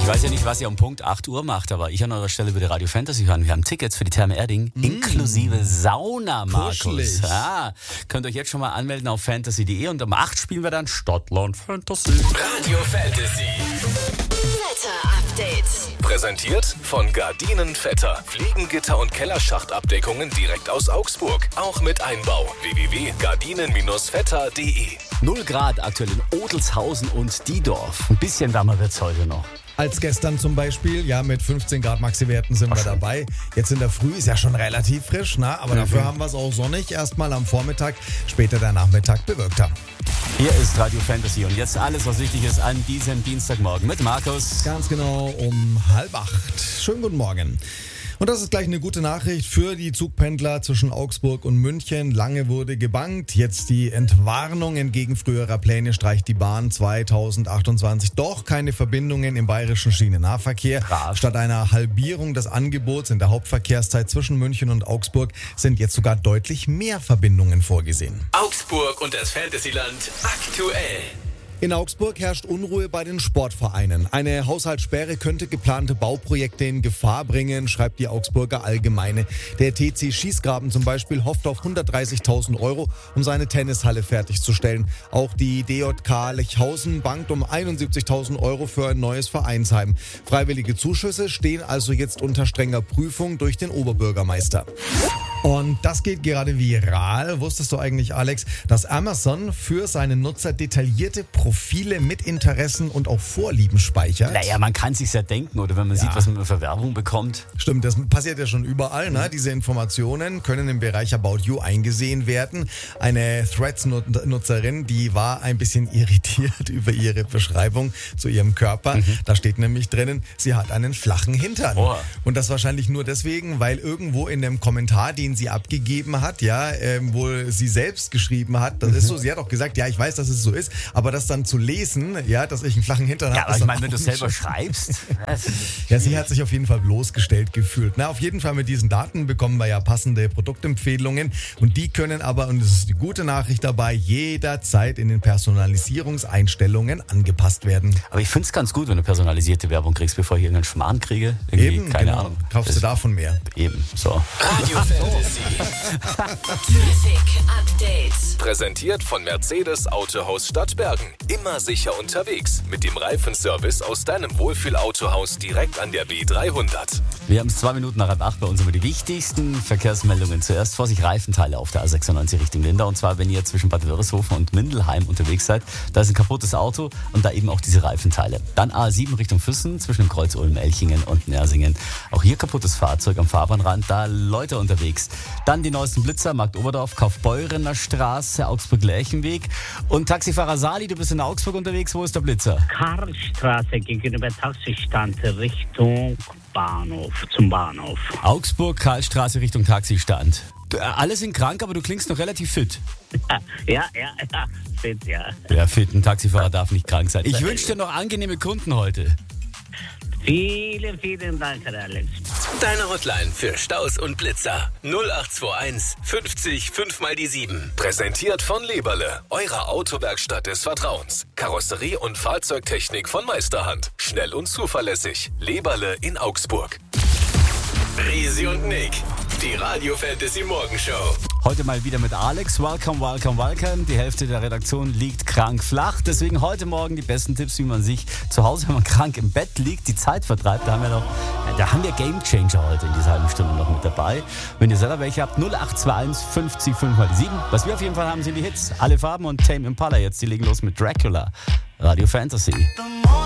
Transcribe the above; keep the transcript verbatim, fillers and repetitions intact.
Ich weiß ja nicht, was ihr um Punkt acht Uhr macht, aber ich an eurer Stelle würde Radio Fantasy hören. Wir haben Tickets für die Therme Erding, mm. inklusive Sauna, Markus. Ja, könnt euch jetzt schon mal anmelden auf fantasy punkt de und um acht spielen wir dann Stadtland Fantasy. Radio Fantasy. Wetter-Update. Präsentiert von Gardinen Vetter. Fliegengitter und Kellerschachtabdeckungen direkt aus Augsburg. Auch mit Einbau. w w w punkt gardinen vetter punkt de. null Grad aktuell in Odelshausen und Diedorf. Ein bisschen wärmer wird's heute noch. Als gestern zum Beispiel, ja, mit fünfzehn Grad Maxi-Werten sind wir dabei. Jetzt in der Früh ist ja schon relativ frisch, ne? Aber mhm. dafür haben wir es auch sonnig. Erstmal am Vormittag, später der Nachmittag bewölkter. Hier ist Radio Fantasy und jetzt alles, was wichtig ist an diesem Dienstagmorgen mit Markus. Ganz genau um halb acht. Schönen guten Morgen. Und das ist gleich eine gute Nachricht für die Zugpendler zwischen Augsburg und München. Lange wurde gebangt. Jetzt die Entwarnung entgegen früherer Pläne streicht die Bahn zweitausendachtundzwanzig doch keine Verbindungen im bayerischen Schienennahverkehr. Brav. Statt einer Halbierung des Angebots in der Hauptverkehrszeit zwischen München und Augsburg sind jetzt sogar deutlich mehr Verbindungen vorgesehen. Augsburg und das Fantasyland aktuell. In Augsburg herrscht Unruhe bei den Sportvereinen. Eine Haushaltssperre könnte geplante Bauprojekte in Gefahr bringen, schreibt die Augsburger Allgemeine. Der T C Schießgraben zum Beispiel hofft auf hundertdreißigtausend Euro, um seine Tennishalle fertigzustellen. Auch die D J K Lechhausen bangt um einundsiebzigtausend Euro für ein neues Vereinsheim. Freiwillige Zuschüsse stehen also jetzt unter strenger Prüfung durch den Oberbürgermeister. Und das geht gerade viral. Wusstest du eigentlich, Alex, dass Amazon für seine Nutzer detaillierte Profile mit Interessen und auch Vorlieben speichert? Naja, man kann sich's ja denken, oder wenn man ja. sieht, was man für Werbung bekommt. Stimmt, das passiert ja schon überall. Ne? Diese Informationen können im Bereich About You eingesehen werden. Eine Threads-Nutzerin, die war ein bisschen irritiert über ihre Beschreibung zu ihrem Körper. Mhm. Da steht nämlich drinnen, sie hat einen flachen Hintern. Oh. Und das wahrscheinlich nur deswegen, weil irgendwo in dem Kommentar, den sie abgegeben hat, ja, ähm, wohl sie selbst geschrieben hat, das mhm. ist so, sie hat auch gesagt, ja, ich weiß, dass es so ist, aber das dann zu lesen, ja, dass ich einen flachen Hintern habe. Ja, aber ich meine, wenn du selber schreibst. Ja, sie hat sich auf jeden Fall bloßgestellt gefühlt. Na, auf jeden Fall mit diesen Daten bekommen wir ja passende Produktempfehlungen und die können aber, und das ist die gute Nachricht dabei, jederzeit in den Personalisierungseinstellungen angepasst werden. Aber ich finde es ganz gut, wenn du personalisierte Werbung kriegst, bevor ich irgendeinen Schmarrn kriege. Irgendwie, eben, keine genau. Ahnung. Kaufst das du davon mehr. Eben, so. Radio Fantasy. Traffic Update. Präsentiert von Mercedes Autohaus Stadtbergen. Immer sicher unterwegs mit dem Reifenservice aus deinem Wohlfühlautohaus direkt an der B dreihundert. Wir haben es zwei Minuten nach halb acht bei uns über die wichtigsten Verkehrsmeldungen. Zuerst Vorsicht, Reifenteile auf der A sechsundneunzig Richtung Lindau. Und zwar, wenn ihr zwischen Bad Wörishofen und Mindelheim unterwegs seid, da ist ein kaputtes Auto und da eben auch diese Reifenteile. Dann A sieben Richtung Füssen zwischen dem Kreuz Ulm-Elchingen und Nersingen. Auch hier kaputtes Fahrzeug am Fahrbahnrand, da Leute unterwegs. Dann die neuesten Blitzer, Markt Oberdorf, Kaufbeurener Straße, Augsburg-Lerchenweg. Und Taxifahrer Sali, du bist in Augsburg unterwegs, wo ist der Blitzer? Karlstraße gegenüber Taxistand Richtung Bahnhof, zum Bahnhof. Augsburg, Karlstraße Richtung Taxistand. Alle sind krank, aber du klingst noch relativ fit. Ja, ja, ja, fit, ja. Ja, fit, ein Taxifahrer darf nicht krank sein. Ich wünsche dir noch angenehme Kunden heute. Vielen, vielen Dank, Herr Alex. Deine Hotline für Staus und Blitzer. null acht zwei eins fünfzig fünf mal die sieben. Präsentiert von Leberle, eurer Autowerkstatt des Vertrauens. Karosserie und Fahrzeugtechnik von Meisterhand. Schnell und zuverlässig. Leberle in Augsburg. Risi und Nick, die Radio Fantasy Morgenshow. Heute mal wieder mit Alex. Welcome, welcome, welcome. Die Hälfte der Redaktion liegt krank flach. Deswegen heute Morgen die besten Tipps, wie man sich zu Hause, wenn man krank im Bett liegt, die Zeit vertreibt. Da haben wir noch, da haben wir Gamechanger heute in dieser halben Stunde noch mit dabei. Wenn ihr selber welche habt, null acht zwei eins fünfzig fünf mal die sieben. Was wir auf jeden Fall haben, sind die Hits. Alle Farben und Tame Impala jetzt. Die legen los mit Dracula. Radio Fantasy.